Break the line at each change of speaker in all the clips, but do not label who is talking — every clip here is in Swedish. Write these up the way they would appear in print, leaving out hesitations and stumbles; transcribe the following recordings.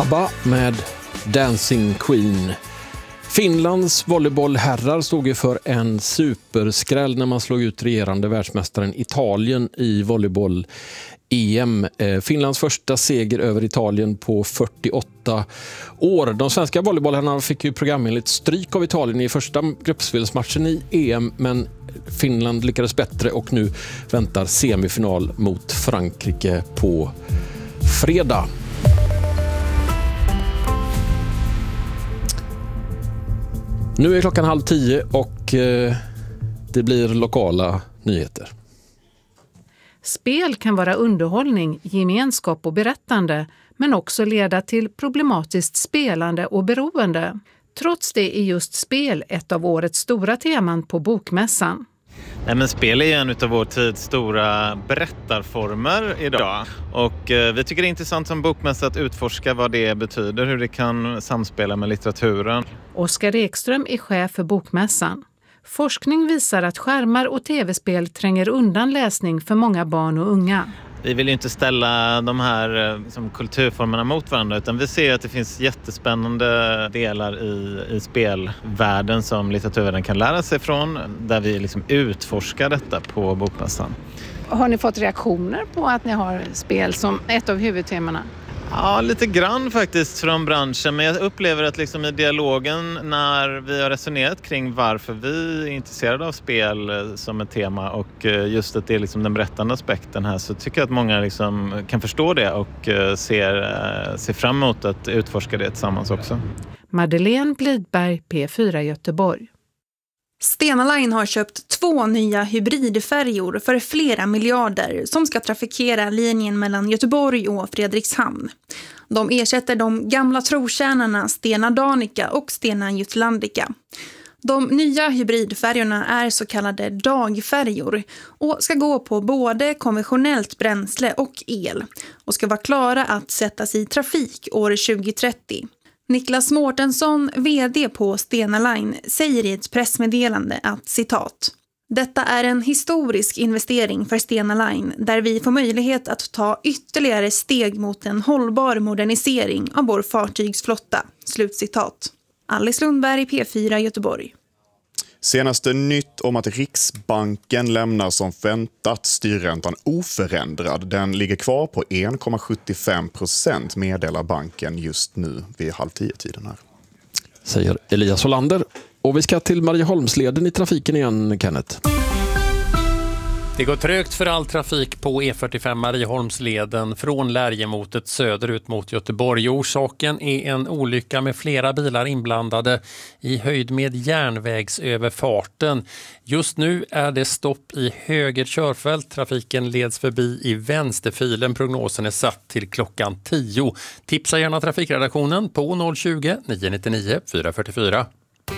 ABBA med Dancing Queen. Finlands volleybollherrar stod ju för en superskräll när man slog ut regerande världsmästaren Italien i volleyboll-EM. Finlands första seger över Italien på 48 år. De svenska volleybollherrarna fick ju programenligt stryk av Italien i första gruppspelsmatchen i EM, men Finland lyckades bättre och nu väntar semifinal mot Frankrike på fredag. Nu är klockan 9:30 och det blir lokala nyheter.
Spel kan vara underhållning, gemenskap och berättande, men också leda till problematiskt spelande och beroende. Trots det är just spel ett av årets stora teman på Bokmässan.
Nej, men spel är en av vår tids stora berättarformer idag. Och vi tycker det är intressant som bokmässa att utforska vad det betyder, hur det kan samspela med litteraturen.
Oskar Ekström är chef för Bokmässan. Forskning visar att skärmar och tv-spel tränger undan läsning för många barn och unga.
Vi vill ju inte ställa de här kulturformerna mot varandra, utan vi ser att det finns jättespännande delar i spelvärlden som litteraturvärlden kan lära sig från, där vi utforskar detta på Bokmässan.
Har ni fått reaktioner på att ni har spel som ett av huvudtemana?
Ja, lite grann faktiskt från branschen, men jag upplever att i dialogen när vi har resonerat kring varför vi är intresserade av spel som ett tema och just att det är den berättande aspekten här, så tycker jag att många kan förstå det och ser fram emot att utforska det tillsammans också.
Madeleine Blidberg, P4 Göteborg.
Stena Line har köpt 2 nya hybridfärjor för flera miljarder som ska trafikera linjen mellan Göteborg och Fredrikshamn. De ersätter de gamla trotjänarna Stena Danica och Stena Jutlandica. De nya hybridfärjorna är så kallade dagfärjor och ska gå på både konventionellt bränsle och el och ska vara klara att sättas i trafik år 2030. Niklas Mårtensson, vd på Stena Line, säger i ett pressmeddelande att citat: "Detta är en historisk investering för Stena Line där vi får möjlighet att ta ytterligare steg mot en hållbar modernisering av vår fartygsflotta." Slutcitat. Alice Lundberg, P4 Göteborg.
Senaste nytt om att Riksbanken lämnar som väntat styrräntan oförändrad. Den ligger kvar på 1,75%, meddelar banken just nu vid 9:30 här.
Säger Elias Hollander. Och vi ska till Marieholmsleden i trafiken igen, Kenneth.
Det går trögt för all trafik på E45 Marieholmsleden från Lärjemotet söderut mot Göteborg. Orsaken är en olycka med flera bilar inblandade i höjd med järnvägsöverfarten. Just nu är det stopp i höger körfält. Trafiken leds förbi i vänsterfilen. Prognosen är satt till klockan 10. Tipsa gärna trafikredaktionen på 020 999 444.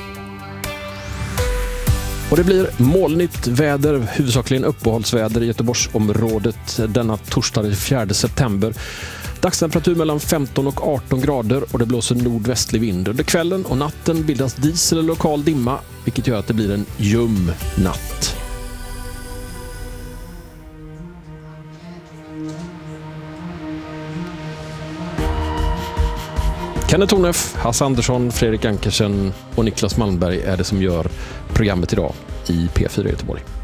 Och det blir molnigt väder, huvudsakligen uppehållsväder i Göteborgsområdet denna torsdag den 4 september. Dagstemperatur mellan 15 och 18 grader och det blåser nordvästlig vind. Under kvällen och natten bildas dis eller lokal dimma, vilket gör att det blir en ljum natt. Kenneth Tornef, Hasse Andersson, Fredrik Ankersen och Niklas Malmberg är det som gör programmet idag i P4 Göteborg.